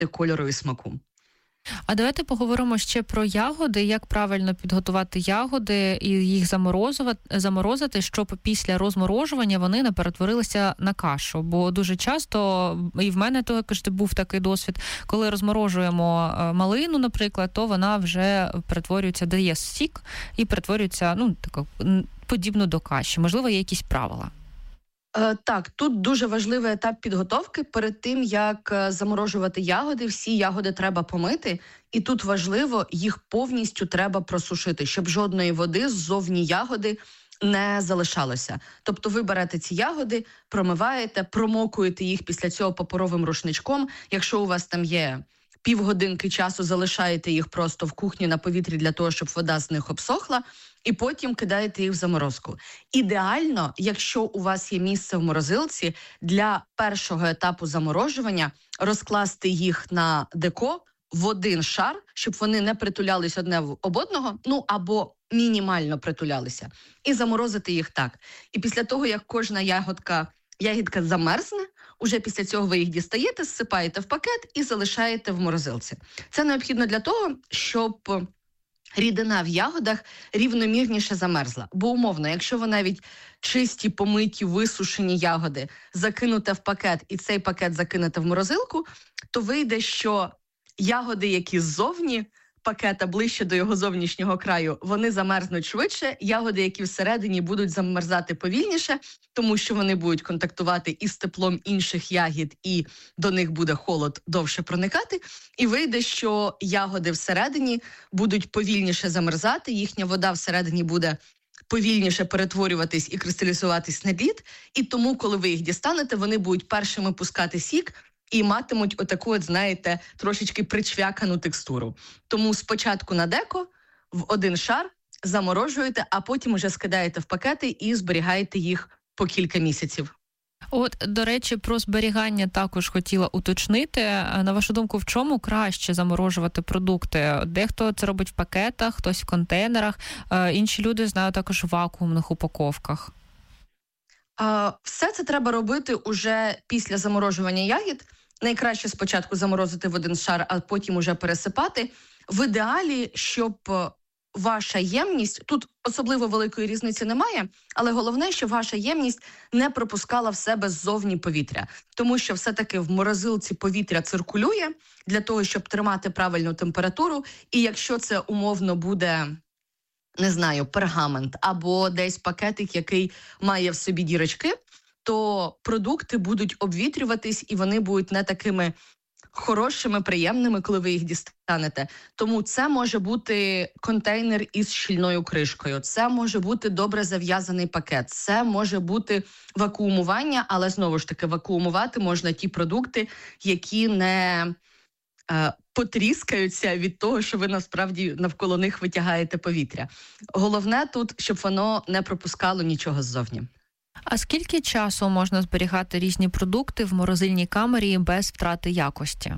кольору і смаку. А давайте поговоримо ще про ягоди, як правильно підготувати ягоди і їх заморозити, щоб після розморожування вони не перетворилися на кашу. Бо дуже часто, і в мене також був такий досвід, коли розморожуємо малину, наприклад, то вона вже перетворюється, дає сік і перетворюється, подібно до каші. Можливо, є якісь правила? Так, тут дуже важливий етап підготовки. Перед тим, як заморожувати ягоди, всі ягоди треба помити. І тут важливо, їх повністю треба просушити, щоб жодної води ззовні ягоди не залишалося. Тобто ви берете ці ягоди, промиваєте, промокуєте їх після цього паперовим рушничком. Якщо у вас там є півгодинки часу, залишаєте їх просто в кухні на повітрі для того, щоб вода з них обсохла, і потім кидаєте їх в заморозку. Ідеально, якщо у вас є місце в морозилці, для першого етапу заморожування розкласти їх на деко в один шар, щоб вони не притулялись одне об одного, або мінімально притулялися, і заморозити їх так. І після того, як кожна ягідка замерзне, уже після цього ви їх дістаєте, зсипаєте в пакет і залишаєте в морозилці. Це необхідно для того, щоб рідина в ягодах рівномірніше замерзла. Бо умовно, якщо ви навіть чисті, помиті, висушені ягоди закинете в пакет і цей пакет закинете в морозилку, то вийде, що ягоди, які ззовні пакета ближче до його зовнішнього краю, вони замерзнуть швидше, ягоди, які всередині, будуть замерзати повільніше, тому що вони будуть контактувати із теплом інших ягід, і до них буде холод довше проникати. І вийде, що ягоди всередині будуть повільніше замерзати, їхня вода всередині буде повільніше перетворюватись і кристалізуватись на лід, і тому, коли ви їх дістанете, вони будуть першими пускати сік, і матимуть отаку, трошечки причвякану текстуру. Тому спочатку на деко, в один шар, заморожуєте, а потім уже скидаєте в пакети і зберігаєте їх по кілька місяців. До речі, про зберігання також хотіла уточнити. На вашу думку, в чому краще заморожувати продукти? Дехто це робить в пакетах, хтось в контейнерах, інші люди, знаю, також в вакуумних упаковках. Все це треба робити уже після заморожування ягід. Найкраще спочатку заморозити в один шар, а потім уже пересипати. В ідеалі, щоб ваша ємність, тут особливо великої різниці немає, але головне, щоб ваша ємність не пропускала в себе ззовні повітря. Тому що все-таки в морозилці повітря циркулює для того, щоб тримати правильну температуру. І якщо це умовно буде, пергамент або десь пакетик, який має в собі дірочки, то продукти будуть обвітрюватись і вони будуть не такими хорошими, приємними, коли ви їх дістанете. Тому це може бути контейнер із щільною кришкою, це може бути добре зав'язаний пакет, це може бути вакуумування, але знову ж таки вакуумувати можна ті продукти, які не потріскаються від того, що ви насправді навколо них витягаєте повітря. Головне тут, щоб воно не пропускало нічого ззовні. А скільки часу можна зберігати різні продукти в морозильній камері без втрати якості?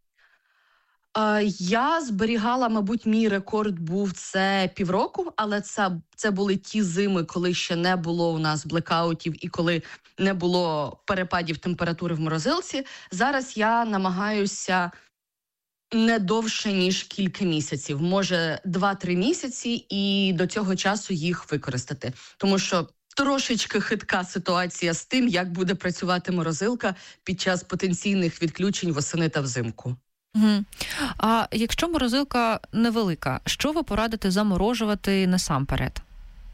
Я зберігала, мабуть, мій рекорд був це півроку, але це були ті зими, коли ще не було у нас блекаутів і коли не було перепадів температури в морозилці. Зараз я намагаюся не довше, ніж кілька місяців, може 2-3 місяці, і до цього часу їх використати. Тому що трошечки хитка ситуація з тим, як буде працювати морозилка під час потенційних відключень восени та взимку. Угу. А якщо морозилка невелика, що ви порадите заморожувати насамперед?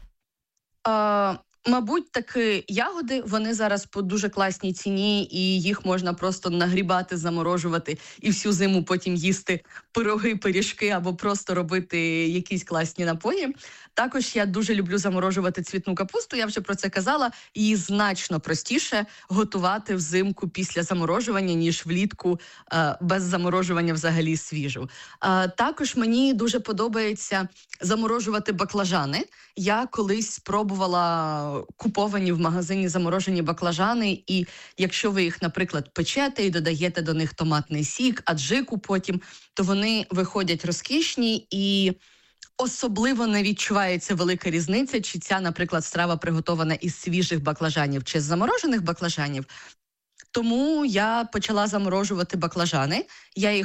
Мабуть, таки ягоди, вони зараз по дуже класній ціні, і їх можна просто нагрібати, заморожувати і всю зиму потім їсти пироги, пиріжки або просто робити якісь класні напої. Також я дуже люблю заморожувати цвітну капусту, я вже про це казала. Її значно простіше готувати взимку після заморожування, ніж влітку без заморожування взагалі свіжу. Також мені дуже подобається заморожувати баклажани. Я колись спробувала куповані в магазині заморожені баклажани, і якщо ви їх, наприклад, печете і додаєте до них томатний сік, аджику потім, то вони виходять розкішні і особливо не відчувається велика різниця, чи ця, наприклад, страва приготована із свіжих баклажанів чи з заморожених баклажанів. Тому я почала заморожувати баклажани. Я їх